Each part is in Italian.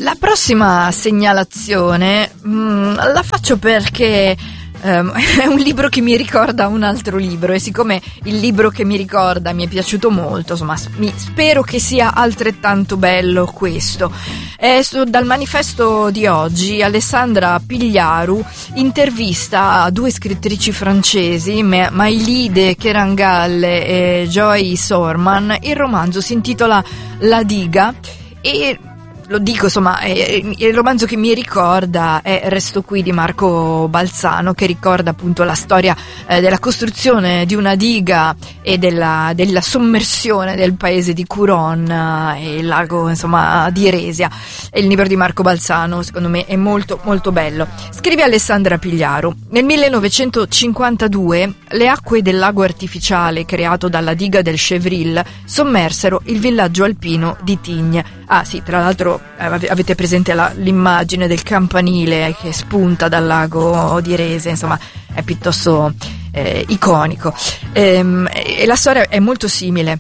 La prossima segnalazione la faccio perché è un libro che mi ricorda un altro libro, e siccome il libro che mi ricorda mi è piaciuto molto, insomma, spero che sia altrettanto bello questo. Dal manifesto di oggi, Alessandra Pigliaru intervista due scrittrici francesi, Maïlide Kerangal e Joy Sorman. Il romanzo si intitola La diga e lo dico, insomma, il romanzo che mi ricorda è Resto qui di Marco Balzano, che ricorda appunto la storia della costruzione di una diga e della sommersione del paese di Curon e il lago, insomma, di Resia. E il libro di Marco Balzano, secondo me, è molto molto bello. Scrive Alessandra Pigliaru: nel 1952 le acque del lago artificiale creato dalla diga del Chevril sommersero il villaggio alpino di Tignes. Ah sì, tra l'altro avete presente l'immagine del campanile che spunta dal lago di Resia, insomma è piuttosto iconico, e la storia è molto simile.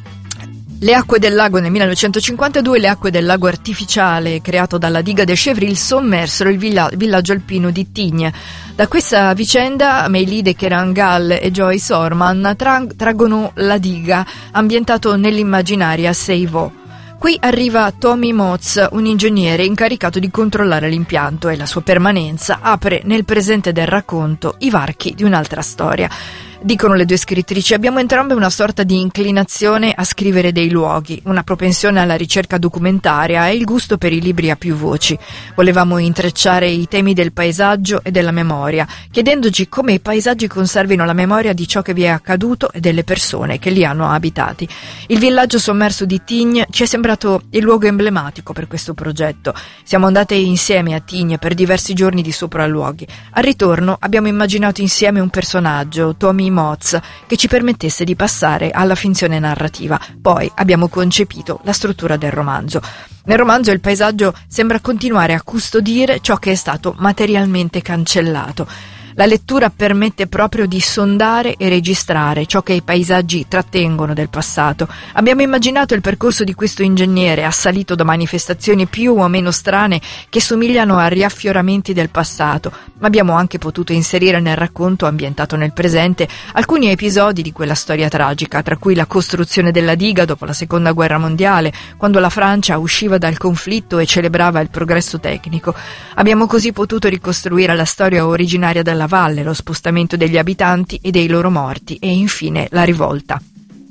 Le acque del lago nel 1952, le acque del lago artificiale creato dalla diga del Chevril sommersero il villaggio alpino di Tignes. Da questa vicenda Maïlide Kerangal e Joy Sorman traggono La diga, ambientato nell'immaginaria Seyvaux. Qui arriva Tommy Motz, un ingegnere incaricato di controllare l'impianto, e la sua permanenza apre nel presente del racconto i varchi di un'altra storia. Dicono le due scrittrici: abbiamo entrambe una sorta di inclinazione a scrivere dei luoghi, una propensione alla ricerca documentaria e il gusto per i libri a più voci. Volevamo intrecciare i temi del paesaggio e della memoria, chiedendoci come i paesaggi conservino la memoria di ciò che vi è accaduto e delle persone che li hanno abitati. Il villaggio sommerso di Tignes ci è sembrato il luogo emblematico per questo progetto. Siamo andate insieme a Tignes per diversi giorni di sopralluoghi. Al ritorno abbiamo immaginato insieme un personaggio, Tommy Motz, che ci permettesse di passare alla finzione narrativa. Poi abbiamo concepito la struttura del romanzo. Nel romanzo il paesaggio sembra continuare a custodire ciò che è stato materialmente cancellato. La lettura permette proprio di sondare e registrare ciò che i paesaggi trattengono del passato. Abbiamo immaginato il percorso di questo ingegnere, assalito da manifestazioni più o meno strane che somigliano a riaffioramenti del passato, ma abbiamo anche potuto inserire nel racconto, ambientato nel presente, alcuni episodi di quella storia tragica, tra cui la costruzione della diga dopo la Seconda Guerra Mondiale, quando la Francia usciva dal conflitto e celebrava il progresso tecnico. Abbiamo così potuto ricostruire la storia originaria della valle, lo spostamento degli abitanti e dei loro morti, e infine la rivolta.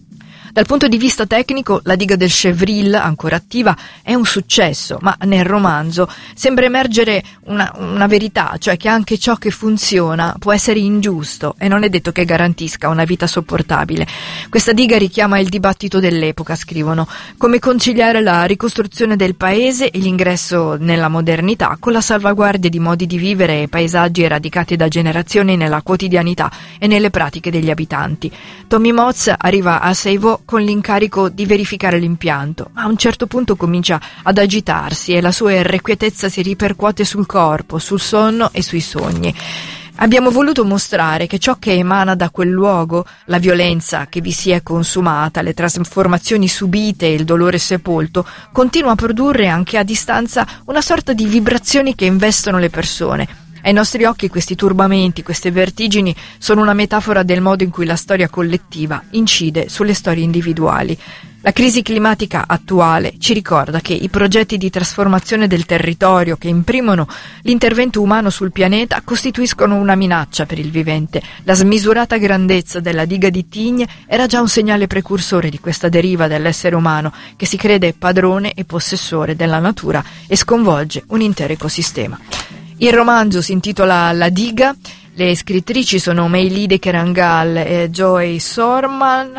Dal punto di vista tecnico, la diga del Chevril, ancora attiva, è un successo, ma nel romanzo sembra emergere una verità, cioè che anche ciò che funziona può essere ingiusto e non è detto che garantisca una vita sopportabile. Questa diga richiama il dibattito dell'epoca, scrivono: come conciliare la ricostruzione del paese e l'ingresso nella modernità con la salvaguardia di modi di vivere e paesaggi eradicati da generazioni nella quotidianità e nelle pratiche degli abitanti. Tommy Motz arriva a Seyvaux con l'incarico di verificare l'impianto, ma a un certo punto comincia ad agitarsi e la sua irrequietezza si ripercuote sul corpo, sul sonno e sui sogni. Abbiamo voluto mostrare che ciò che emana da quel luogo, la violenza che vi si è consumata, le trasformazioni subite e il dolore sepolto, continua a produrre anche a distanza una sorta di vibrazioni che investono le persone. Ai nostri occhi questi turbamenti, queste vertigini sono una metafora del modo in cui la storia collettiva incide sulle storie individuali. La crisi climatica attuale ci ricorda che i progetti di trasformazione del territorio che imprimono l'intervento umano sul pianeta costituiscono una minaccia per il vivente. La smisurata grandezza della diga di Tignes era già un segnale precursore di questa deriva dell'essere umano che si crede padrone e possessore della natura e sconvolge un intero ecosistema. Il romanzo si intitola La diga, le scrittrici sono Maïlide Kerangal e Joy Sorman,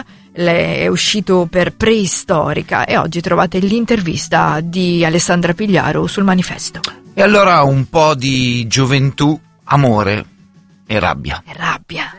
è uscito per Preistorica e oggi trovate l'intervista di Alessandra Pigliaru sul manifesto. E allora un po' di gioventù, amore e rabbia. E rabbia.